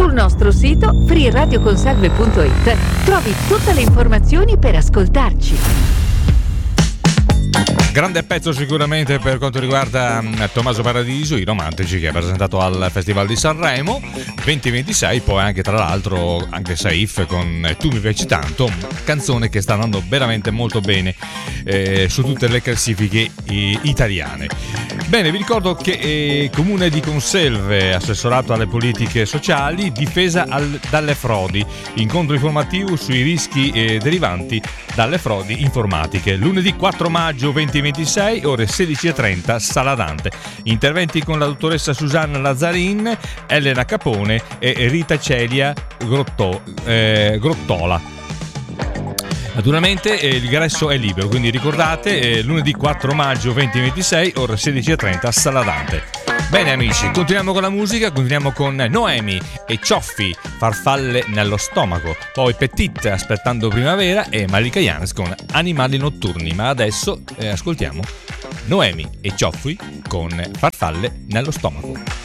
Sul nostro sito freeradioconsalve.it trovi tutte le informazioni per ascoltarci. Grande pezzo sicuramente per quanto riguarda Tommaso Paradiso, I Romantici, che è presentato al Festival di Sanremo 2026. Poi anche, tra l'altro, anche Saif con Tu mi piaci tanto, canzone che sta andando veramente molto bene su tutte le classifiche italiane. Bene, vi ricordo che Comune di Conselve, assessorato alle politiche sociali, difesa dalle frodi, incontro informativo sui rischi derivanti dalle frodi informatiche, lunedì 4 maggio 2026, ore 16:30, Sala Dante. Interventi con la dottoressa Susanna Lazzarin, Elena Capone e Rita Celia Grottola. Naturalmente l'ingresso è libero, quindi ricordate, lunedì 4 maggio 2026, ore 16:30, Sala Dante. Bene amici, continuiamo con la musica, continuiamo con Noemi e Cioffi, Farfalle nello stomaco, poi Petit, Aspettando primavera, e Malika Yanes con Animali notturni. Ma adesso ascoltiamo Noemi e Cioffi con Farfalle nello stomaco.